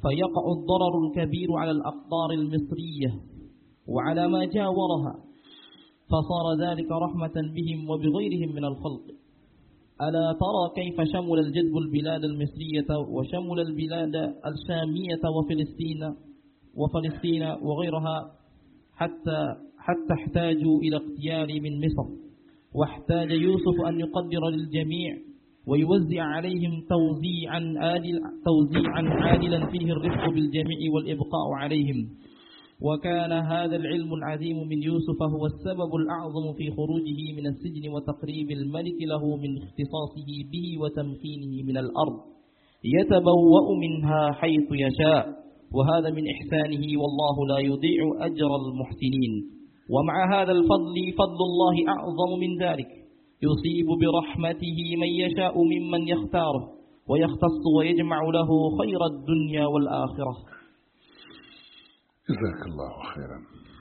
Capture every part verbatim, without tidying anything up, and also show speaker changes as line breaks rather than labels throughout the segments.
فيقع الضرر الكبير على الأقطار المصرية وعلى ما جاورها، فصار ذلك رحمة بهم وبغيرهم من الخلق. ألا ترى كيف شمل الجذب البلاد المصرية وشمل البلاد الشامية وفلسطين وفلسطين وغيرها، حتى حتى احتاجوا إلى اغتيال من مصر، واحتاج يوسف أن يقدر للجميع ويوزع عليهم توزيعا عادل توزيعا عادلا فيه الرفق بالجميع والإبقاء عليهم. وكان هذا العلم العظيم من يوسف هو السبب الأعظم في خروجه من السجن وتقريب الملك له من اختصاصه به وتمكينه من الأرض يتبوأ منها حيث يشاء، وهذا من إحسانه، والله لا يضيع أجر المحسنين. ومع هذا الفضل فضل الله أعظم من ذلك، يصيب برحمته من يشاء ممن يختاره ويختص ويجمع له خير الدنيا والآخرة.
جزاك الله خيرا.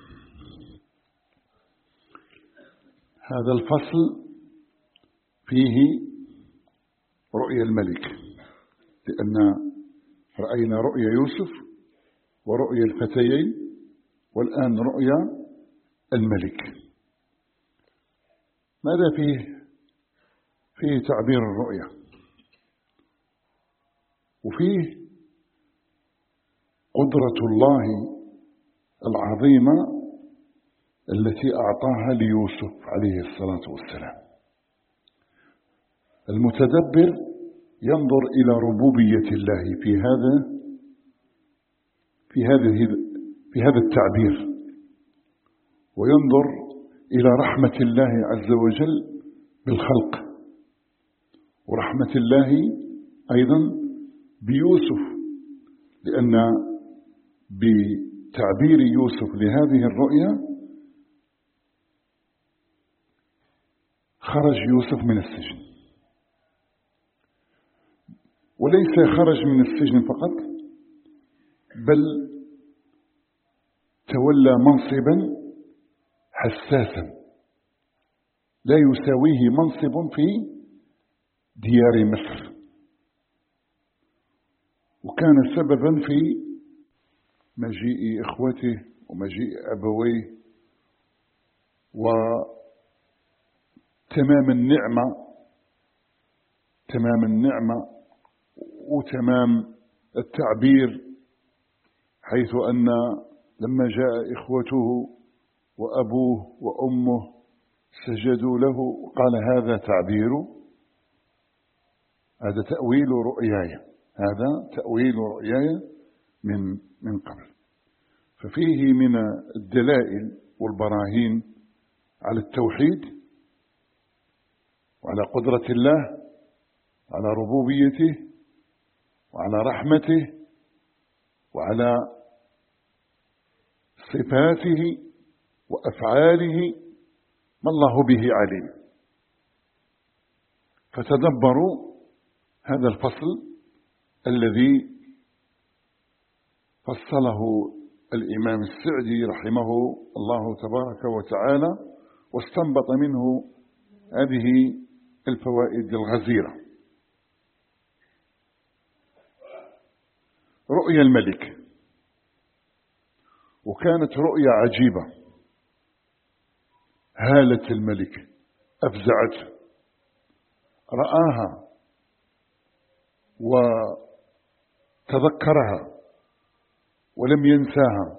هذا الفصل فيه رؤيا الملك، لأن رأينا رؤيا يوسف ورؤيا الفتيين، والآن رؤيا الملك. ماذا فيه؟ فيه تعبير الرؤيا، وفيه قدرة الله العظيمة التي أعطاها ليوسف عليه الصلاة والسلام. المتدبر ينظر إلى ربوبية الله في هذا في هذه في هذا التعبير، وينظر إلى رحمة الله عز وجل بالخلق، ورحمة الله أيضا بيوسف، لأن بتعبير يوسف لهذه الرؤيا خرج يوسف من السجن، وليس خرج من السجن فقط، بل تولى منصبا حساسا لا يساويه منصب في ديار مصر، وكان سببا في مجيء إخوته ومجيء أبويه وتمام النعمة تمام النعمة وتمام التعبير، حيث أن لما جاء إخوته وأبوه وأمه سجدوا له وقال هذا تعبير، هذا تأويل رؤياي، هذا تأويل رؤياي من من قبل. ففيه من الدلائل والبراهين على التوحيد وعلى قدرة الله، على ربوبيته وعلى رحمته وعلى صفاته وأفعاله ما الله به عليم. فتدبروا هذا الفصل الذي فصله الإمام السعدي رحمه الله تبارك وتعالى، واستنبط منه هذه الفوائد الغزيرة. رؤيا الملك، وكانت رؤيا عجيبة، هالت الملك، أفزعته، رآها وتذكرها ولم ينساها،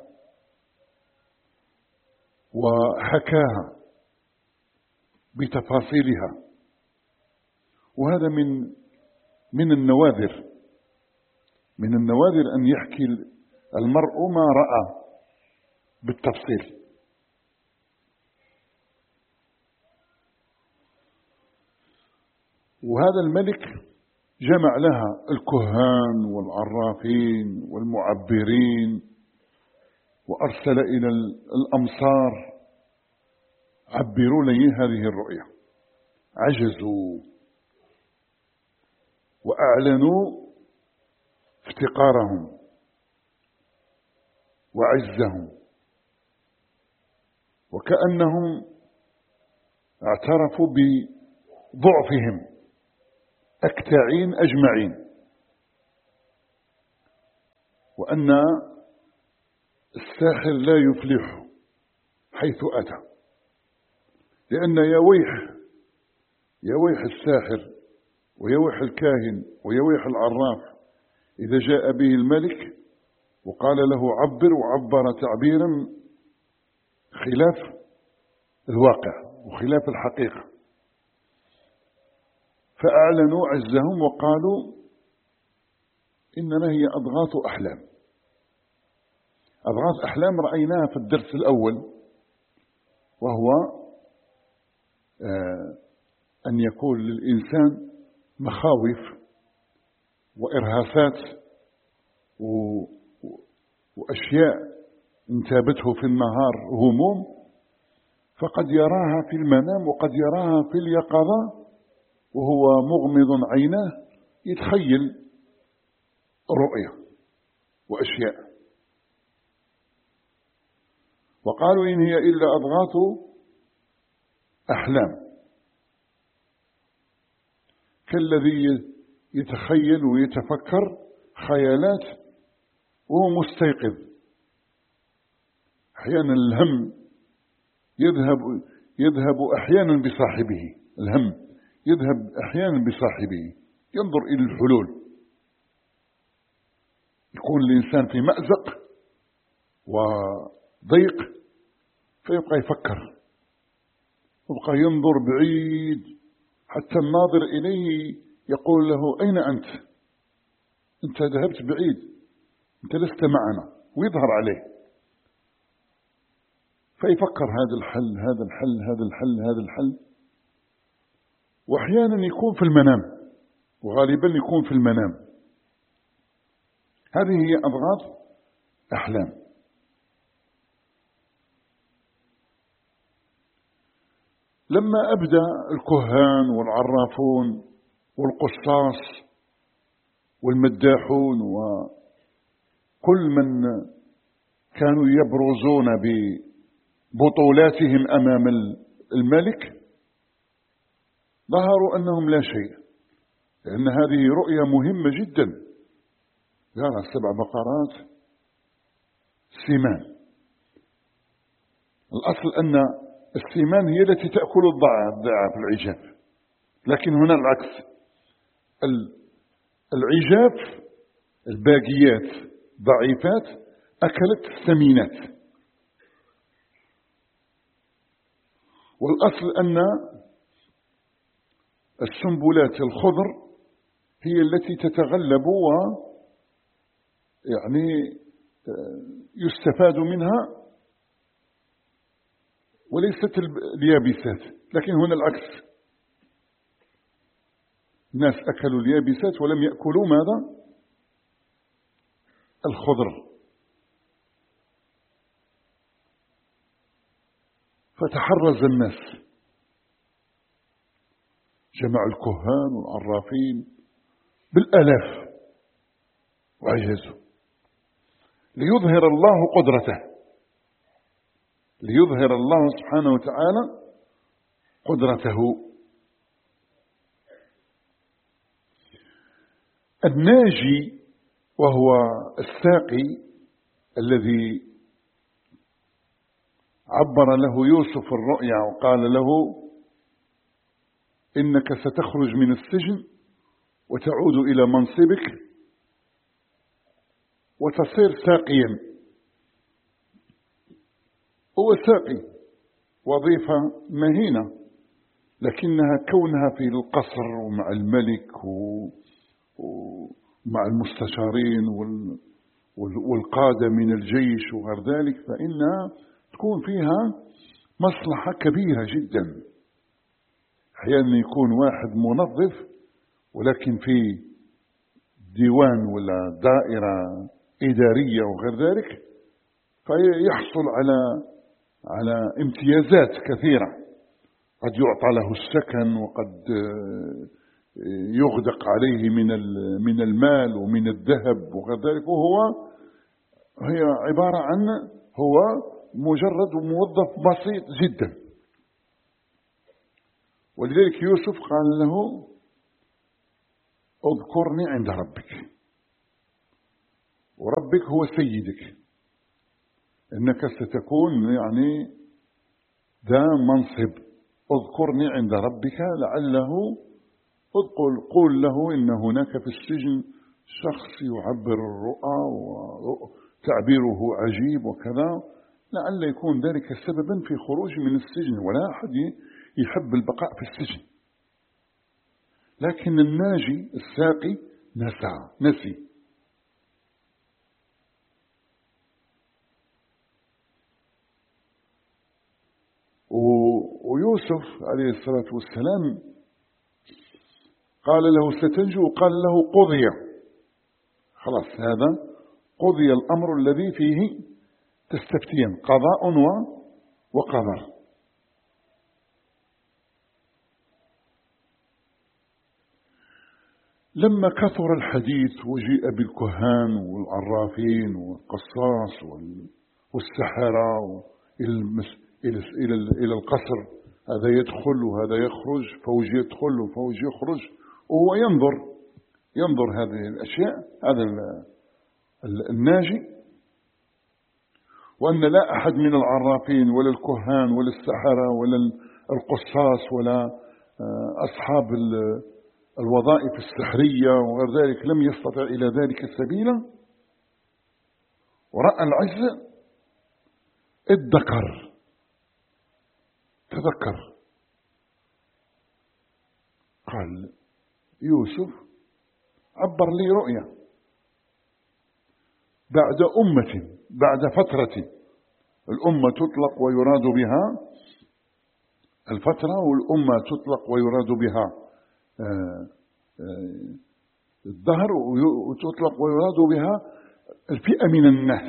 وحكاها بتفاصيلها. وهذا من من النوادر من النوادر أن يحكي المرء ما رأى بالتفصيل. وهذا الملك جمع لها الكهان والعرافين والمعبرين، وأرسل إلى الأمصار عبروا لي هذه الرؤيا، عجزوا وأعلنوا افتقارهم وعزهم، وكأنهم اعترفوا بضعفهم أكتعين أجمعين. وأن الساحر لا يفلح حيث أتى، لأن يا ويح يا ويح الساحر ويا ويح الكاهن ويا ويح العراف إذا جاء به الملك وقال له عبر وعبر تعبيرا خلاف الواقع وخلاف الحقيقة، فأعلنوا عجزهم وقالوا إنما هي أضغاث أحلام. أضغاث أحلام رأيناها في الدرس الأول، وهو أن يكون للإنسان مخاوف وإرهاصات وأشياء انتابته في النهار هموم، فقد يراها في المنام وقد يراها في اليقظة وهو مغمض عيناه، يتخيل رؤية وأشياء. وقالوا إن هي إلا أضغاث أحلام، كالذي يتخيل ويتفكر خيالات وهو مستيقظ. أحيانا الهم يذهب يذهب أحيانا بصاحبه، الهم يذهب أحيانا بصاحبه، ينظر إلى الحلول. يكون الإنسان في مأزق وضيق فيبقى يفكر، يبقى ينظر بعيد حتى الناظر إليه يقول له أين أنت؟ أنت ذهبت بعيد، أنت لست معنا، ويظهر عليه فيفكر هذا الحل هذا الحل هذا الحل هذا الحل. وأحيانا يكون في المنام، وغالبا يكون في المنام. هذه هي أضغاث أحلام. لما أبدأ الكهان والعرافون والقصاص والمداحون وكل من كانوا يبرزون ببطولاتهم أمام الملك، ظهروا أنهم لا شيء، لأن هذه رؤية مهمة جدا. يرى سبع بقرات سمان. الأصل أن السمان هي التي تأكل الضعاف العجاف، لكن هنا العكس، العجاف الباقيات ضعيفات أكلت السمينات. والأصل أن السنبلات الخضر هي التي تتغلب و يعني يستفاد منها وليست اليابسات، لكن هنا العكس، الناس أكلوا اليابسات ولم يأكلوا ماذا؟ الخضر. فتحرز الناس، جمع الكهان والعرافين بالآلاف وعجزوا، ليظهر الله قدرته، ليظهر الله سبحانه وتعالى قدرته. الناجي وهو الساقي الذي عبر له يوسف الرؤيا وقال له إنك ستخرج من السجن وتعود إلى منصبك وتصير ساقيا. هو ساقي، وظيفة مهينة، لكنها كونها في القصر ومع الملك ومع المستشارين والقادة من الجيش وغير ذلك، فإنها تكون فيها مصلحة كبيرة جدا. أحيانا يكون واحد منظف ولكن في ديوان ولا دائرة إدارية وغير ذلك، فيحصل على على امتيازات كثيرة، قد يعطى له السكن وقد يغدق عليه من من المال ومن الذهب وغير ذلك، وهو هي عبارة عن هو مجرد موظف بسيط جدا. ولذلك يوسف قال له اذكرني عند ربك. وربك هو سيدك، إنك ستكون يعني ذا منصب، اذكرني عند ربك لعله اذكر قول له إن هناك في السجن شخص يعبر الرؤى وتعبيره عجيب وكذا، لعل يكون ذلك سببا في خروج من السجن، ولا أحد يحب البقاء في السجن. لكن الناجي الساقي نسى نسي. ويوسف عليه الصلاة والسلام قال له ستنجو، قال له قضي، خلاص هذا قضي الأمر الذي فيه تستفتين، قضاء وقدر. لما كثر الحديث وجيء بالكهان والعرافين والقصاص والسحرة إلى القصر، هذا يدخل وهذا يخرج، فوج يدخل وفوج يخرج، وهو ينظر ينظر هذه الأشياء، هذا الناجي، وأن لا أحد من العرافين ولا الكهان ولا السحرة ولا القصاص ولا أصحاب الوظائف السحرية وغير ذلك لم يستطع إلى ذلك سبيلا، ورأى العز ادكر تذكر، قال يوسف عبر لي رؤيا بعد أمة، بعد فترة، الأمة تطلق ويراد بها الفترة، والأمة تطلق ويراد بها الدهر، وتطلق ويراد بها الفئة من الناس.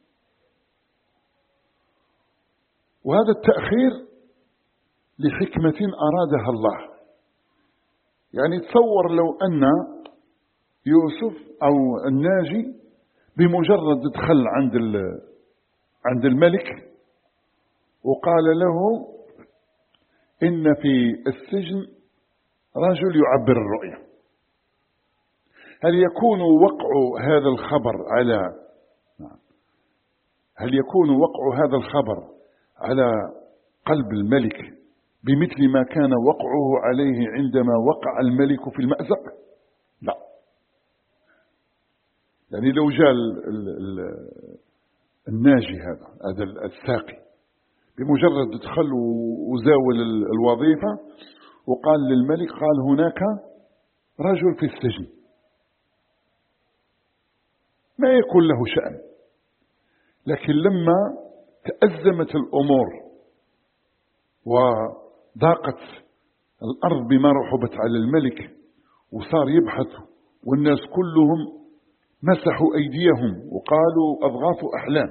وهذا التأخير لحكمة أرادها الله. يعني تصور لو أن يوسف أو الناجي بمجرد دخل عند عند الملك وقال له إن في السجن رجل يعبر الرؤيا، هل يكون وقع هذا الخبر على هل يكون وقع هذا الخبر على قلب الملك بمثل ما كان وقعه عليه عندما وقع الملك في المأزق؟ لا. يعني لو جاء الناجي هذا هذا الساقي بمجرد دخل وزاول الوظيفة وقال للملك، قال هناك رجل في السجن، ما يكون له شأن. لكن لما تأزمت الأمور وضاقت الأرض بما رحبت على الملك وصار يبحث والناس كلهم مسحوا أيديهم وقالوا أضغاث أحلام،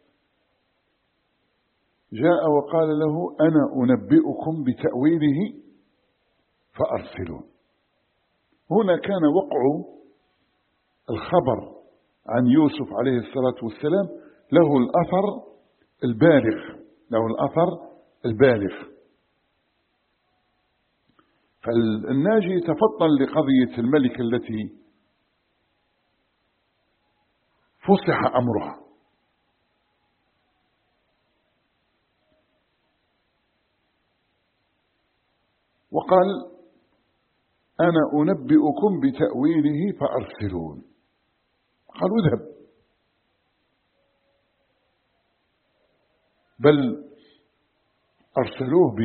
جاء وقال له أنا أنبئكم بتأويله فأرسلون. هنا كان وقع الخبر عن يوسف عليه الصلاة والسلام له الأثر البالغ له الأثر البالغ فالناجي تفطن لقضية الملك التي فصح أمرها، وقال أنا أنبئكم بتأويله فأرسلون. قالوا اذهب، بل أرسلوه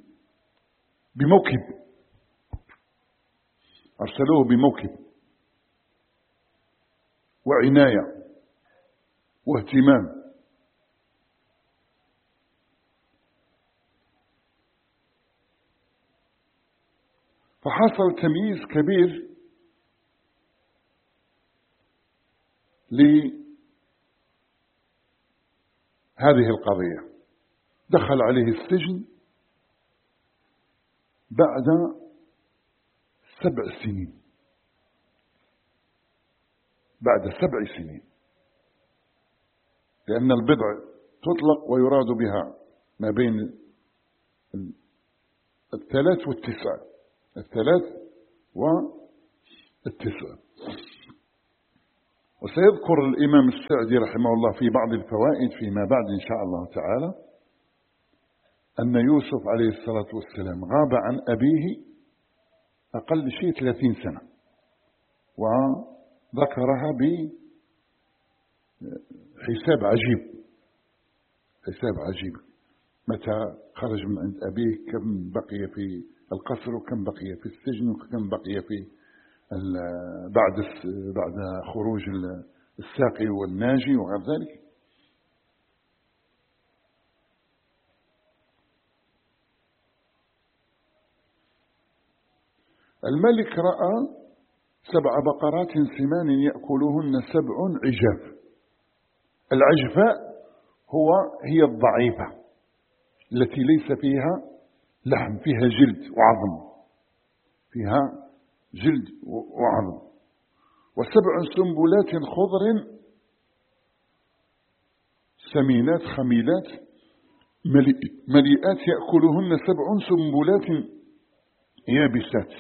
بموكب أرسلوه بموكب وعناية واهتمام. فحصل تمييز كبير لهذه القضية. دخل عليه السجن بعد سبع سنين بعد سبع سنين لأن البضع تطلق ويراد بها ما بين الثلاث والتسعة الثلاث والتسعة وسيذكر الإمام السعدي رحمه الله في بعض الفوائد فيما بعد إن شاء الله تعالى أن يوسف عليه الصلاة والسلام غاب عن أبيه أقل شيء ثلاثين سنة، وذكرها بحساب عجيب، حساب عجيب، متى خرج من عند أبيه، كم بقي في القصر، وكم بقي في السجن، وكم بقي في بعد بعد خروج الساقي والناجي وغير ذلك. الملك رأى سبع بقرات سمان يأكلهن سبع عجاف. العجفاء هو هي الضعيفة التي ليس فيها لحم، فيها جلد وعظم، فيها جلد وعظم. وسبع سنبلات خضر سمينات خميلات مليئات يأكلهن سبع سنبلات يابسات.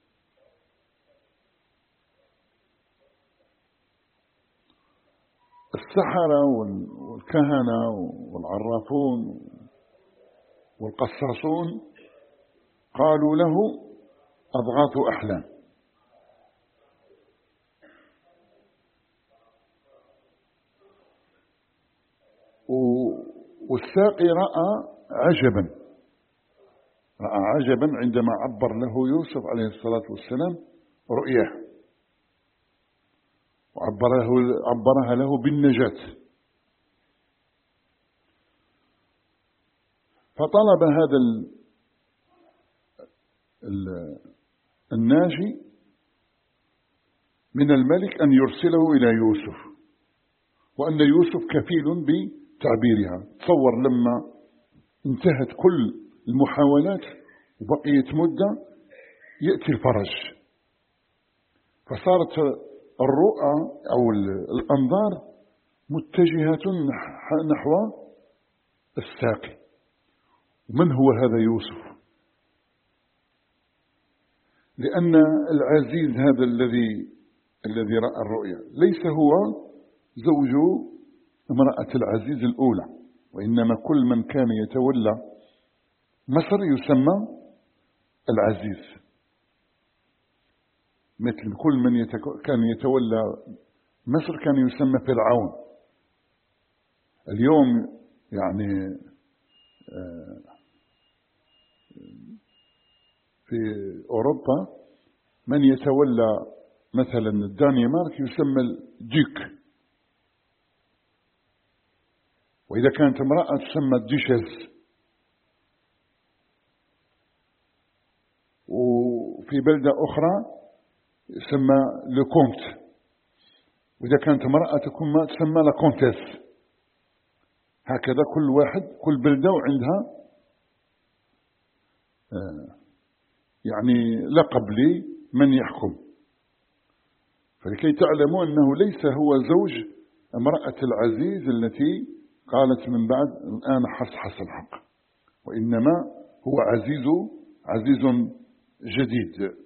السحرة والكهنة والعرافون والقصاصون قالوا له أضغاث أحلام. والساقي رأى عجبا، رأى عجبا عندما عبر له يوسف عليه الصلاة والسلام رؤياه، وعبره عبرها له بالنجاة. فطلب هذا الناجي من الملك أن يرسله إلى يوسف، وأن يوسف كفيل بتعبيرها. تصور لما انتهت كل المحاولات وبقيت مدة يأتي الفرج، فصارت الرؤى أو الأنظار متجهة نحو الساقي. من هو هذا يوسف؟ لأن العزيز هذا الذي الذي رأى الرؤيا ليس هو زوج امرأة العزيز الأولى، وإنما كل من كان يتولى مصر يسمى العزيز، مثل كل من كان يتولى مصر كان يسمى فرعون. اليوم يعني في أوروبا من يتولى مثلا الدنمارك يسمى الديك، وإذا كانت امرأة تسمى الديشيز، وفي بلدة أخرى يسمى لكونت، وإذا كانت امرأة تسمى لكونتيس. هكذا كل واحد كل بلدة وعندها يعني لقب لمن يحكم. فلكي تعلموا أنه ليس هو زوج امرأة العزيز التي قالت من بعد الآن حصحص الحق، وإنما هو عزيز عزيز جديد.